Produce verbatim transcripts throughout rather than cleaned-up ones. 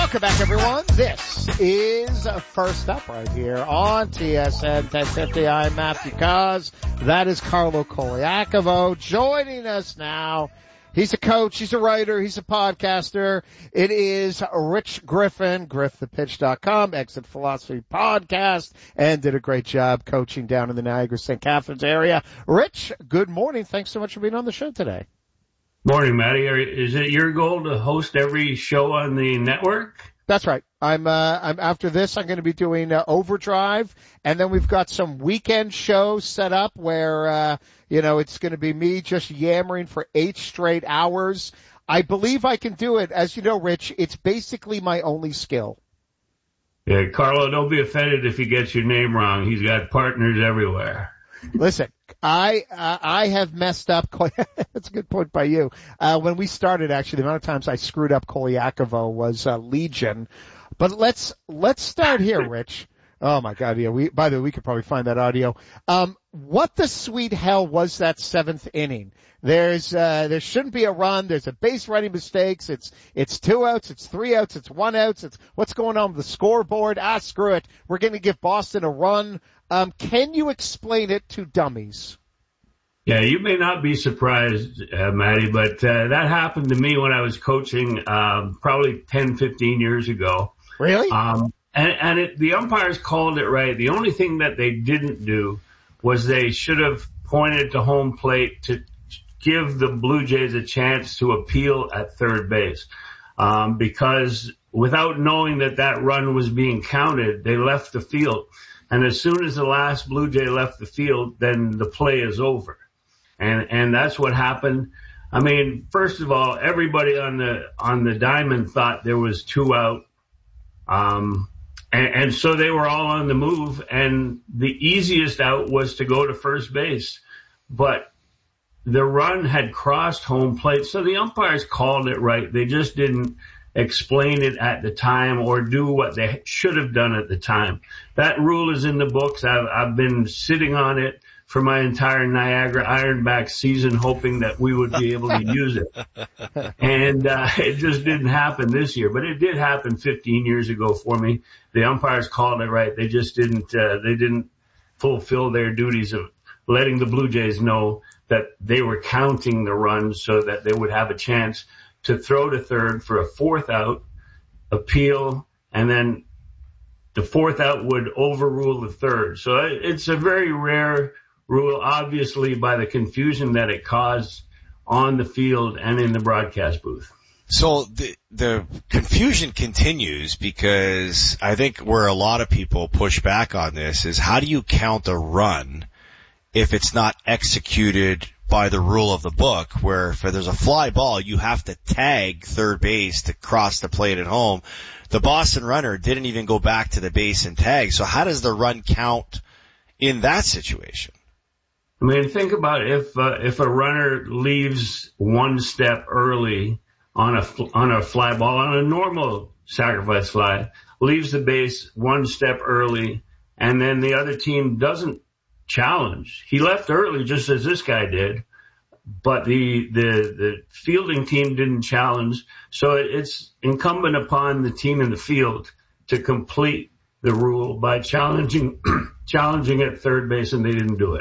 Welcome back, everyone. This is First Up right here on T S N ten fifty. I'm Matthew Cos. That is Carlo Koliakovo joining us now. He's a coach, he's a writer, he's a podcaster. It is Rich Griffin, griff the pitch dot com, Exit Philosophy Podcast, and did a great job coaching down in the Niagara Saint Catharines area. Rich, good morning. Thanks so much for being on the show today. Morning, Matty. Is it your goal to host every show on the network? That's right. I'm, uh, I'm, after this, I'm going to be doing uh, Overdrive, and then we've got some weekend shows set up where, uh, you know, it's going to be me just yammering for eight straight hours. I believe I can do it. As you know, Rich, it's basically my only skill. Yeah, Carlo, don't be offended if he gets your name wrong. He's got partners everywhere. Listen, I uh, I have messed up. That's a good point by you. Uh, when we started, actually, the amount of times I screwed up Koliakovo was uh, legion. But let's let's start here, Rich. Oh my God, yeah. We by the way, we could probably find that audio. Um, what the sweet hell was that seventh inning? There's uh, there shouldn't be a run. There's a base running mistakes. It's it's two outs. It's three outs. It's one outs. It's what's going on with the scoreboard? Ah, screw it. We're going to give Boston a run. Um, can you explain it to dummies? Yeah, you may not be surprised, uh, Matty, but uh, that happened to me when I was coaching um, probably ten, fifteen years ago. Really? Um, and and it, the umpires called it right. The only thing that they didn't do was they should have pointed to home plate to give the Blue Jays a chance to appeal at third base. Um, because without knowing that that run was being counted, they left the field. And as soon as the last Blue Jay left the field, then the play is over. And, and that's what happened. I mean, first of all, everybody on the, on the diamond thought there was two out. Um, and, and so they were all on the move, and the easiest out was to go to first base. But the run had crossed home plate, so the umpires called it right. They just didn't explain it at the time or do what they should have done at the time. That rule is in the books. I've, I've been sitting on it for my entire Niagara Ironback season, hoping that we would be able to use it. And uh, it just didn't happen this year, but it did happen fifteen years ago for me. The umpires called it right. They just didn't, uh, they didn't fulfill their duties of letting the Blue Jays know that they were counting the runs so that they would have a chance to throw to third for a fourth out, appeal, and then the fourth out would overrule the third. So it's a very rare rule, obviously, by the confusion that it caused on the field and in the broadcast booth. So the the confusion continues because I think where a lot of people push back on this is how do you count a run if it's not executed by the rule of the book, where if there's a fly ball, you have to tag third base to cross the plate at home. The Boston runner didn't even go back to the base and tag. So how does the run count in that situation? I mean, think about if uh, if a runner leaves one step early on a on a fly ball, on a normal sacrifice fly, leaves the base one step early, and then the other team doesn't challenge. He left early just as this guy did, but the the the fielding team didn't challenge. So it's incumbent upon the team in the field to complete the rule by challenging challenging at third base, and they didn't do it.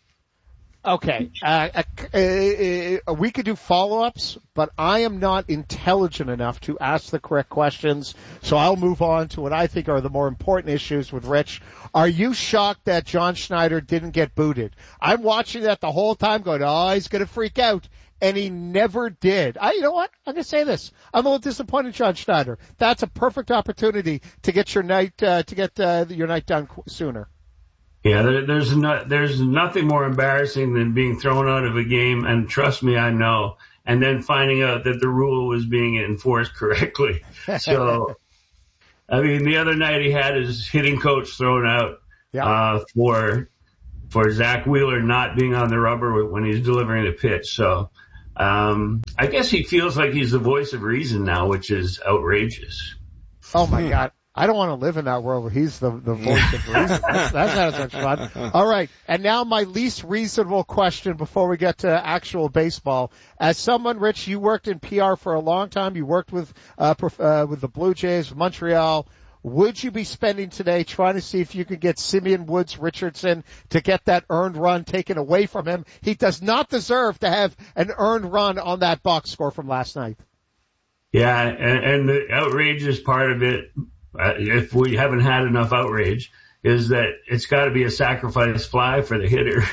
Okay, uh, uh, uh, we could do follow-ups, but I am not intelligent enough to ask the correct questions, so I'll move on to what I think are the more important issues with Rich. Are you shocked that John Schneider didn't get booted? I'm watching that the whole time going, oh, he's going to freak out, and he never did. I, you know what? I'm going to say this. I'm a little disappointed in John Schneider. That's a perfect opportunity to get your night, uh, to get uh, your night done sooner. Yeah, there, there's no, there's nothing more embarrassing than being thrown out of a game, and trust me, I know, and then finding out that the rule was being enforced correctly. So, I mean, the other night he had his hitting coach thrown out yeah. uh, for for Zach Wheeler not being on the rubber when he's delivering the pitch. So, um, I guess he feels like he's the voice of reason now, which is outrageous. Oh my God. I don't want to live in that world where he's the, the voice of reason. That's, that's not such fun. All right. And now my least reasonable question before we get to actual baseball. As someone, Rich, you worked in P R for a long time. You worked with, uh, uh with the Blue Jays, Montreal. Would you be spending today trying to see if you could get Simeon Woods Richardson to get that earned run taken away from him? He does not deserve to have an earned run on that box score from last night. Yeah, and, and the outrageous part of it, uh, if we haven't had enough outrage, is that it's got to be a sacrifice fly for the hitter,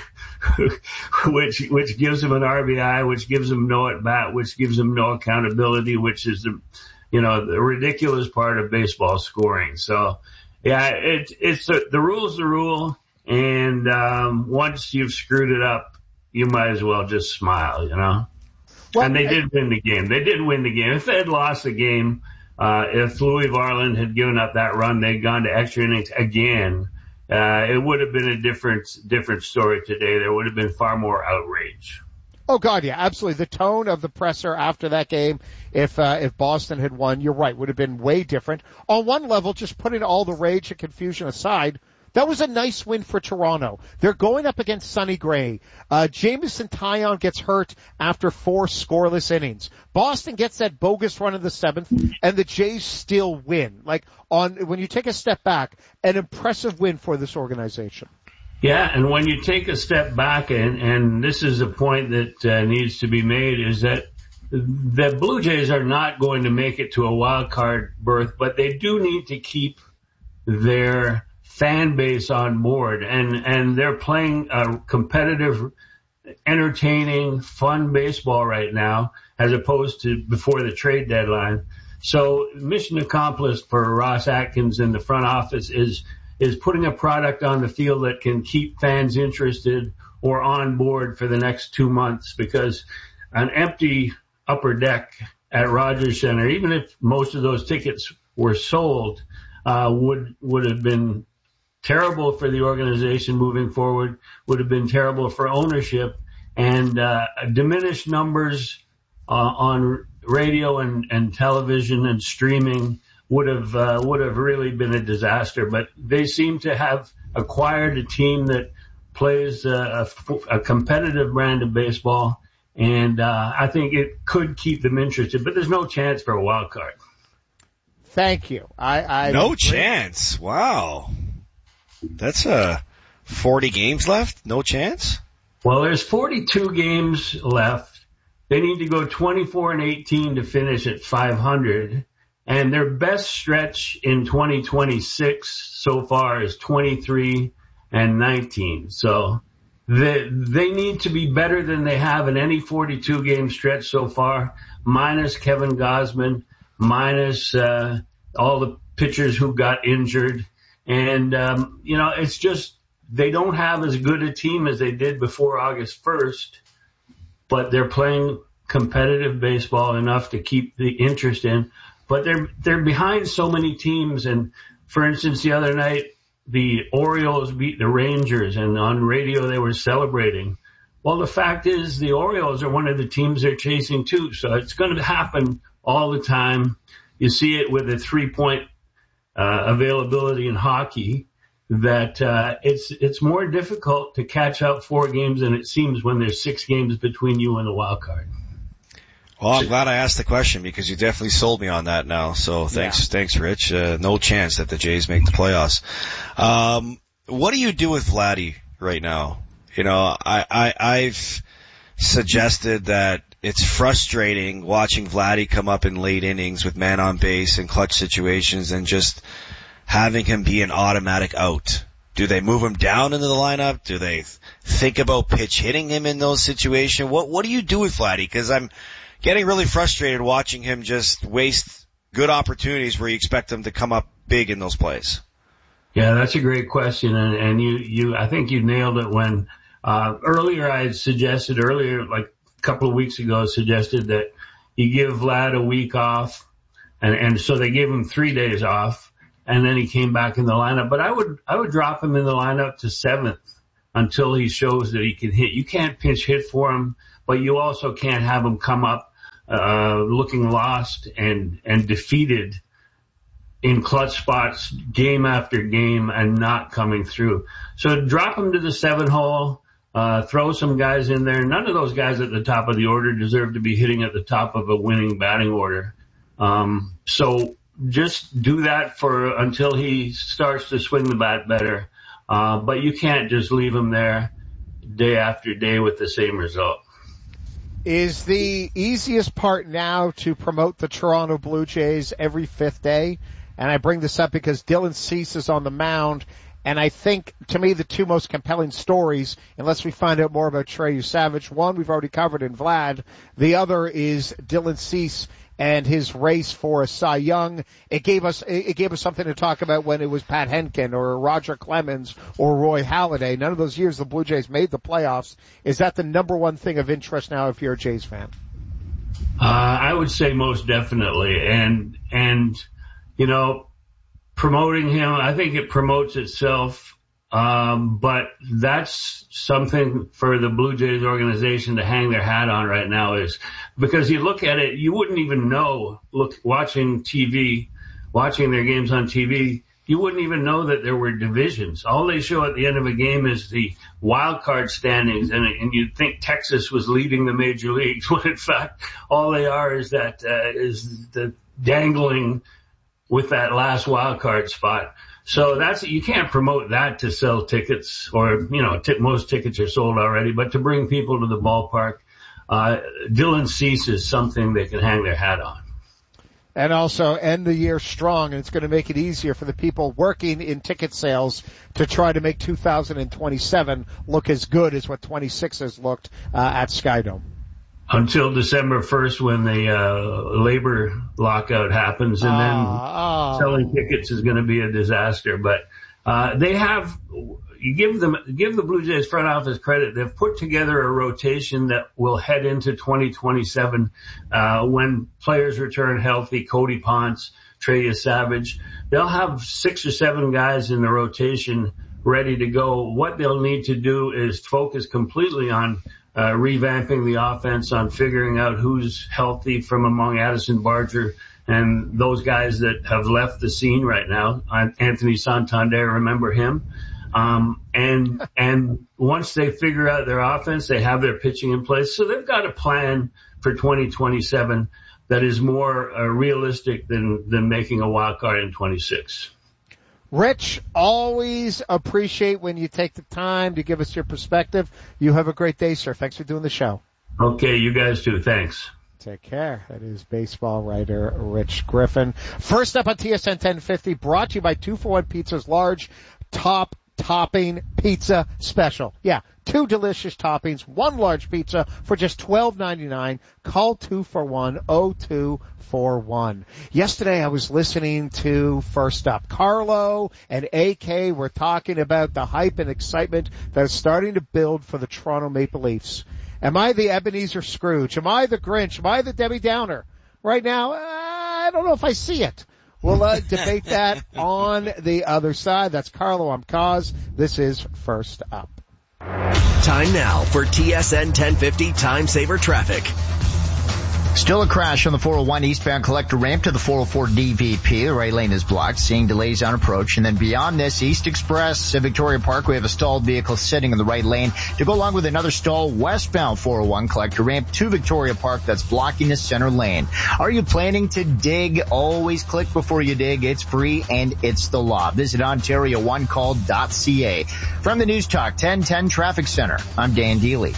which which gives him an R B I, which gives him no at bat, which gives him no accountability, which is the, you know, the ridiculous part of baseball scoring. So, yeah, it, it's a, the rule's the rule, and um, once you've screwed it up, you might as well just smile, you know. Well, and they did win the game. They did win the game. If they had lost the game, uh, if Louis Varland had given up that run, they'd gone to extra innings again, uh, it would have been a different, different story today. There would have been far more outrage. Oh God, yeah, absolutely. The tone of the presser after that game, if, uh, if Boston had won, you're right, would have been way different. On one level, just putting all the rage and confusion aside, that was a nice win for Toronto. They're going up against Sonny Gray. Uh, Jameson Taillon gets hurt after four scoreless innings. Boston gets that bogus run in the seventh, and the Jays still win. Like, on, when you take a step back, an impressive win for this organization. Yeah, and when you take a step back, and, and this is a point that uh, needs to be made, is that the Blue Jays are not going to make it to a wild card berth, but they do need to keep their fan base on board, and, and they're playing a competitive, entertaining, fun baseball right now, as opposed to before the trade deadline. So mission accomplished for Ross Atkins in the front office is, is putting a product on the field that can keep fans interested or on board for the next two months, because an empty upper deck at Rogers Center, even if most of those tickets were sold, uh, would, would have been terrible for the organization moving forward, would have been terrible for ownership, and uh, diminished numbers uh, on radio and, and television and streaming would have uh, would have really been a disaster. But they seem to have acquired a team that plays a, a, a competitive brand of baseball, and uh, I think it could keep them interested. But there's no chance for a wild card. Thank you. I, I no chance. Wow. That's uh forty games left? No chance? Well, there's forty-two games left. They need to go twenty-four and eighteen to finish at five hundred. And their best stretch in twenty twenty-six so far is twenty-three and nineteen. So they, they need to be better than they have in any forty-two game stretch so far, minus Kevin Gausman, minus uh, all the pitchers who got injured. And, um, you know, it's just they don't have as good a team as they did before August first, but they're playing competitive baseball enough to keep the interest in. But they're they're behind so many teams. And, for instance, the other night, the Orioles beat the Rangers, and on radio they were celebrating. Well, the fact is the Orioles are one of the teams they're chasing, too. So it's going to happen all the time. You see it with a three-point Uh, availability in hockey, that uh, it's it's more difficult to catch up four games than it seems when there's six games between you and the wild card. Well, I'm glad I asked the question, because you definitely sold me on that now. So thanks, yeah. thanks, Rich. Uh, no chance that the Jays make the playoffs. Um, what do you do with Vladdy right now? You know, I, I I've suggested that it's frustrating watching Vladdy come up in late innings with man on base in clutch situations and just having him be an automatic out. Do they move him down into the lineup? Do they think about pitch hitting him in those situations? What what do you do with Vladdy? Because I'm getting really frustrated watching him just waste good opportunities where you expect him to come up big in those plays. Yeah, that's a great question, and, and you you I think you nailed it when uh, earlier I had suggested earlier like. couple of weeks ago suggested that you give Vlad a week off, and, and so they gave him three days off, and then he came back in the lineup. But I would I would drop him in the lineup to seventh until he shows that he can hit. You can't pinch hit for him, but you also can't have him come up uh looking lost and and defeated in clutch spots game after game and not coming through. So drop him to the seven hole, uh, throw some guys in there. None of those guys at the top of the order deserve to be hitting at the top of a winning batting order. Um, so just do that for until he starts to swing the bat better. Uh, but you can't just leave him there day after day with the same result. Is the easiest part now to promote the Toronto Blue Jays every fifth day? And I bring this up because Dylan Cease is on the mound, and I think, to me, the two most compelling stories, unless we find out more about Trey Savage, one we've already covered in Vlad, the other is Dylan Cease and his race for a Cy Young. It gave us it gave us something to talk about when it was Pat Henkin or Roger Clemens or Roy Halladay. None of those years the Blue Jays made the playoffs. Is that the number one thing of interest now if you're a Jays fan? Uh, I would say most definitely. And, and, you know, promoting him, I think it promotes itself. Um, but that's something for the Blue Jays organization to hang their hat on right now, is because you look at it, you wouldn't even know, look, watching T V, watching their games on T V, you wouldn't even know that there were divisions. All they show at the end of a game is the wild card standings, and, and you'd think Texas was leading the major leagues, when in fact all they are is that, uh, is the dangling with that last wild card spot. So that's, you can't promote that to sell tickets, or, you know, t- most tickets are sold already, but to bring people to the ballpark, uh, Dylan Cease is something they can hang their hat on. And also end the year strong, and it's going to make it easier for the people working in ticket sales to try to make two thousand twenty-seven look as good as what twenty-six has looked, uh, at Skydome. Until December first, when the uh, labor lockout happens, and then oh, oh. selling tickets is going to be a disaster. But uh, they have, you give them, give the Blue Jays front office credit. They've put together a rotation that will head into twenty twenty-seven uh, when players return healthy. Cody Ponce, Trey Savage, they'll have six or seven guys in the rotation ready to go. What they'll need to do is focus completely on Uh, revamping the offense, on figuring out who's healthy from among Addison Barger and those guys that have left the scene right now. Anthony Santander, remember him? Um, and, and once they figure out their offense, they have their pitching in place. So they've got a plan for twenty twenty-seven that is more uh, realistic than, than making a wild card in twenty-six. Rich, always appreciate when you take the time to give us your perspective. You have a great day, sir. Thanks for doing the show. Okay, you guys too. Thanks. Take care. That is baseball writer Rich Griffin. First up on T S N ten fifty, brought to you by two for one Pizza's large top topping pizza special. Yeah, two delicious toppings, one large pizza for just twelve ninety-nine. Call two for one oh two four one. Yesterday I was listening to First Up. Carlo and A K were talking about the hype and excitement that is starting to build for the Toronto Maple Leafs. Am I the Ebenezer Scrooge? Am I the Grinch? Am I the Debbie Downer? Right now, I don't know if I see it. We'll uh, debate that on the other side. That's Carlo. I'm Kaz. This is First Up. Time now for T S N ten fifty Time Saver Traffic. Still a crash on the four oh one eastbound collector ramp to the four oh four D V P. The right lane is blocked, seeing delays on approach. And then beyond this, East Express at Victoria Park, we have a stalled vehicle sitting in the right lane to go along with another stall westbound four oh one collector ramp to Victoria Park that's blocking the center lane. Are you planning to dig? Always click before you dig. It's free and it's the law. Visit Ontario one call dot c a. From the News Talk ten ten Traffic Center, I'm Dan Deely.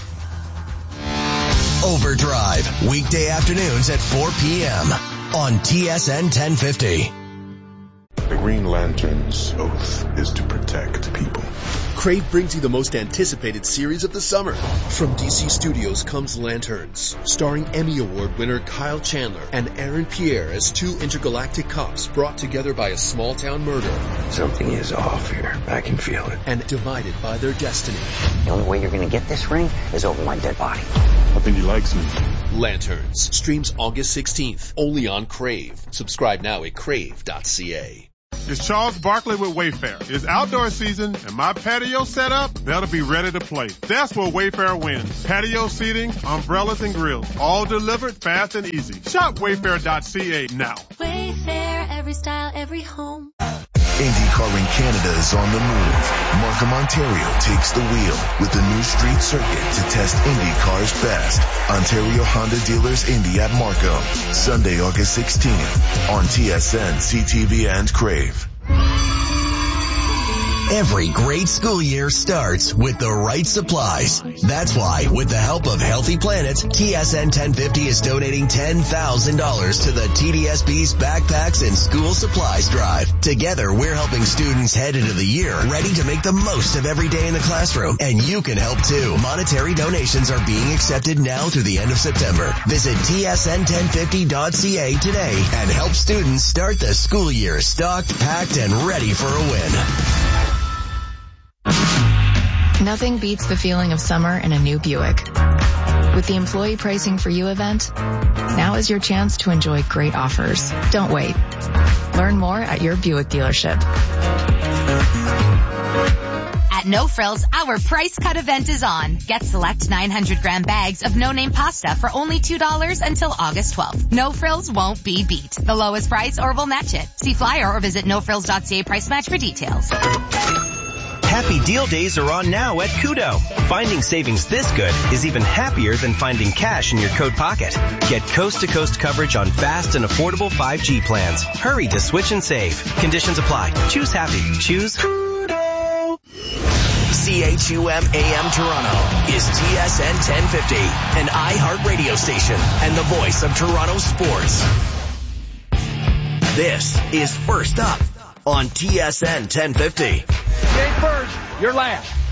Overdrive, weekday afternoons at four p.m. on T S N ten fifty. The Green Lantern's oath is to protect people. Crave brings you the most anticipated series of the summer. From D C Studios comes Lanterns, starring Emmy Award winner Kyle Chandler and Aaron Pierre as two intergalactic cops brought together by a small-town murder. Something is off here. I can feel it. And divided by their destiny. The only way you're going to get this ring is over my dead body. I think he likes me. Lanterns streams August sixteenth, only on Crave. Subscribe now at crave dot c a. It's Charles Barkley with Wayfair. It's outdoor season, and my patio setup, that'll be ready to play. That's where Wayfair wins. Patio seating, umbrellas, and grills, all delivered fast and easy. Shop wayfair dot c a now. Wayfair, every every style, every home. IndyCar in Canada is on the move. Markham, Ontario takes the wheel with the new street circuit to test IndyCar's best. Ontario Honda Dealers Indy at Markham, Sunday, August sixteenth on T S N, C T V, and Crave. Every great school year starts with the right supplies. That's why, with the help of Healthy Planet, T S N ten fifty is donating ten thousand dollars to the T D S B's Backpacks and School Supplies Drive. Together, we're helping students head into the year ready to make the most of every day in the classroom. And you can help too. Monetary donations are being accepted now through the end of September. Visit T S N ten fifty dot C A today and help students start the school year stocked, packed, and ready for a win. Nothing beats the feeling of summer in a new Buick. With the Employee Pricing for You event, now is your chance to enjoy great offers. Don't wait. Learn more at your Buick dealership. At No Frills, our price cut event is on. Get select nine hundred gram bags of no-name pasta for only two dollars until August twelfth. No Frills won't be beat. The lowest price or we'll match it. See flyer or visit no frills dot c a price match for details. Happy deal days are on now at Kudo. Finding savings this good is even happier than finding cash in your coat pocket. Get coast-to-coast coverage on fast and affordable five G plans. Hurry to switch and save. Conditions apply. Choose happy. Choose Kudo. C H U M A M Toronto is T S N ten fifty, an iHeart radio station and the voice of Toronto sports. This is First Up on T S N ten fifty. You ain't first, you're last.